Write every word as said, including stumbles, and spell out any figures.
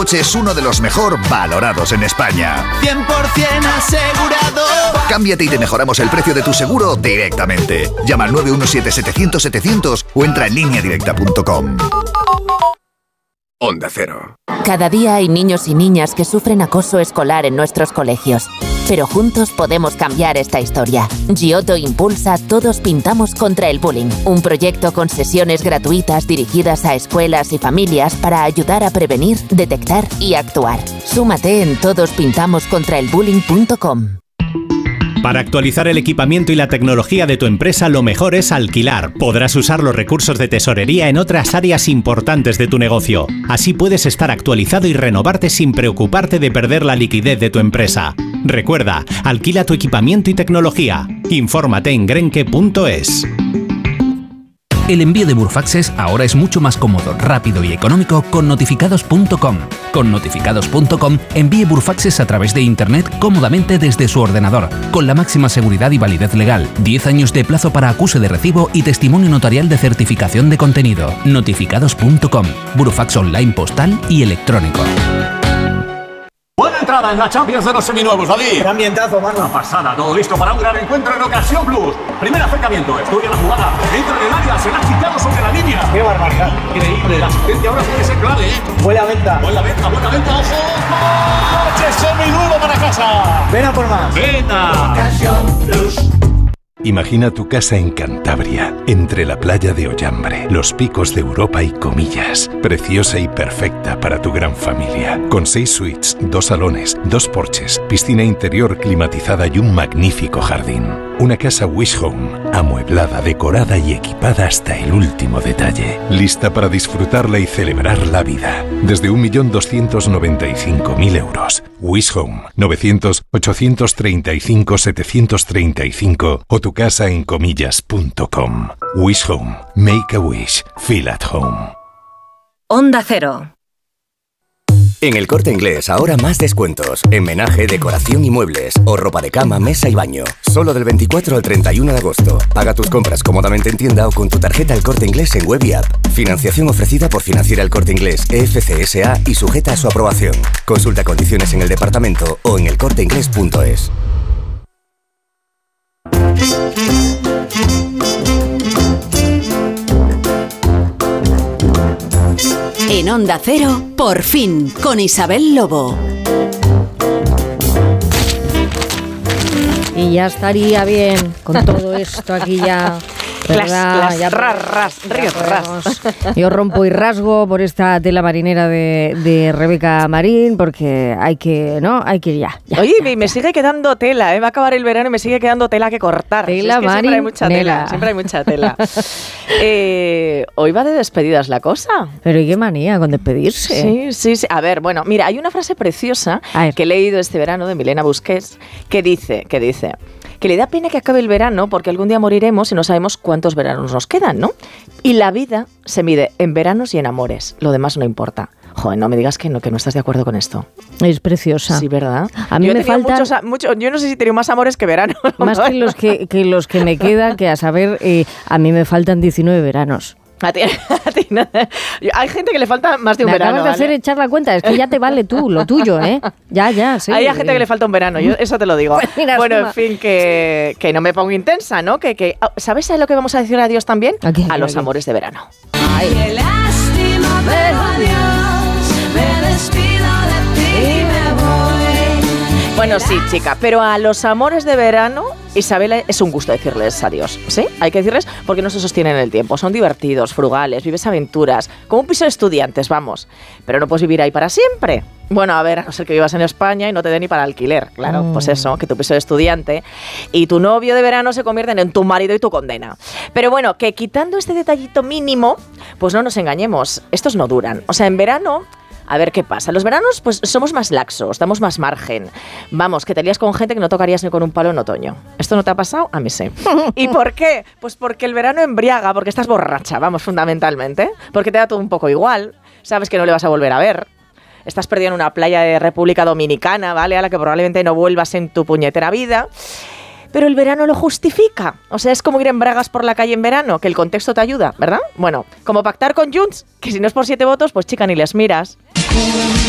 coche es uno de los mejor valorados en España. cien por ciento asegurado. Cámbiate y te mejoramos el precio de tu seguro directamente. Llama al nueve uno siete setecientos setecientos o entra en línea directa punto com. Onda Cero. Cada día hay niños y niñas que sufren acoso escolar en nuestros colegios. Pero juntos podemos cambiar esta historia. Giotto impulsa Todos Pintamos contra el Bullying, un proyecto con sesiones gratuitas dirigidas a escuelas y familias para ayudar a prevenir, detectar y actuar. Súmate en todos pintamos contra el bullying punto com. Para actualizar el equipamiento y la tecnología de tu empresa, lo mejor es alquilar. Podrás usar los recursos de tesorería en otras áreas importantes de tu negocio. Así puedes estar actualizado y renovarte sin preocuparte de perder la liquidez de tu empresa. Recuerda, alquila tu equipamiento y tecnología. Infórmate en grenke punto es. El envío de Burfaxes ahora es mucho más cómodo, rápido y económico con notificados punto com. Con notificados punto com envíe Burfaxes a través de Internet cómodamente desde su ordenador, con la máxima seguridad y validez legal, diez años de plazo para acuse de recibo y testimonio notarial de certificación de contenido. notificados punto com, Burfax online postal y electrónico. Buena entrada en la Champions de los seminuevos, David. Qué ambientazo, mano. Una pasada, todo listo para un gran encuentro en Ocasión Plus. Primer acercamiento, estudia la jugada, entra en el área, se la ha quitado sobre la línea. Qué barbaridad. Increíble, la asistencia ahora puede ser clave, ¿eh? Buena venta. Buena venta, buena venta, ojo. ¡Coche seminuevo para casa! Ven a por más. ¡Venta! Ocasión Plus. Imagina tu casa en Cantabria, entre la playa de Ollambre, los picos de Europa y Comillas. Preciosa y perfecta para tu gran familia. Con seis suites, dos salones, dos porches, piscina interior climatizada y un magnífico jardín. Una casa Wish Home, amueblada, decorada y equipada hasta el último detalle. Lista para disfrutarla y celebrar la vida. Desde un millón doscientos noventa y cinco mil euros. Wish Home, novecientos, ochocientos treinta y cinco, setecientos treinta y cinco o tu casa en comillas punto com. Wish Home. Make a wish. Feel at home. Onda Cero. En El Corte Inglés ahora más descuentos. En menaje, decoración y muebles. O ropa de cama, mesa y baño. Solo del veinticuatro al treinta y uno de agosto. Paga tus compras cómodamente en tienda o con tu tarjeta El Corte Inglés en web y app. Financiación ofrecida por Financiera El Corte Inglés E F C S A y sujeta a su aprobación. Consulta condiciones en el departamento o en el corte inglés punto es. En Onda Cero, por fin, con Isabel Lobo. Y ya estaría bien con todo esto aquí ya. Clas, clas, ya ras, ras, río, ras. Yo rompo y rasgo por esta tela marinera de, de Rebeca Marín, porque hay que, ¿no? Hay que ir ya. ya Oye, ya, me, ya. me sigue quedando tela, ¿eh? Va a acabar el verano y me sigue quedando tela que cortar. Tela, Si es que Marín, siempre hay mucha nela. tela. Siempre hay mucha tela. eh, hoy va de despedidas la cosa. Pero qué manía con despedirse. Sí, sí, sí. A ver, bueno, mira, hay una frase preciosa que he leído este verano de Milena Busquets que dice, que dice... que le da pena que acabe el verano porque algún día moriremos y no sabemos cuántos veranos nos quedan, ¿no? Y la vida se mide en veranos y en amores. Lo demás no importa. Joder, no me digas que no, que no estás de acuerdo con esto. Es preciosa. Sí, ¿verdad? A mí yo me faltan... muchos, mucho, yo no sé si he tenido más amores que veranos. Más que los que, que los que me quedan, que a saber, eh, a mí me faltan diecinueve veranos. A ti, a ti no. Hay gente que le falta más de un me verano. Me acabas de ¿vale? hacer echar la cuenta, es que ya te vale tú, lo tuyo, ¿eh? Ya, ya, sí. Hay gente que le falta un verano, yo eso te lo digo. Pues mira, bueno, suma. en fin, que, que no me pongo intensa, ¿no? Que, que, ¿sabes a lo que vamos a decir adiós también? ¿A, qué? a los ¿A qué? amores de verano. Ay. Qué lástima, pero adiós, me despido de ti y me voy. Bueno, sí, chica, pero a los amores de verano, Isabela, es un gusto decirles adiós, ¿sí? Hay que decirles porque no se sostienen en el tiempo. Son divertidos, frugales, vives aventuras, como un piso de estudiantes, vamos. Pero no puedes vivir ahí para siempre. Bueno, a ver, a no ser que vivas en España y no te dé ni para alquiler, claro, mm. pues eso, que tu piso de estudiante y tu novio de verano se convierten en tu marido y tu condena. Pero bueno, que quitando este detallito mínimo, pues no nos engañemos, estos no duran. O sea, en verano... A ver qué pasa. Los veranos, pues somos más laxos, damos más margen. Vamos, que te lías con gente que no tocarías ni con un palo en otoño. ¿Esto no te ha pasado? A mí sí. ¿Y por qué? Pues porque el verano embriaga, porque estás borracha, vamos, fundamentalmente. Porque te da todo un poco igual. Sabes que no le vas a volver a ver. Estás perdido en una playa de República Dominicana, ¿vale? A la que probablemente no vuelvas en tu puñetera vida. Pero el verano lo justifica. O sea, es como ir en bragas por la calle en verano, que el contexto te ayuda, ¿verdad? Bueno, como pactar con Junts, que si no es por siete votos, pues chica, ni les miras.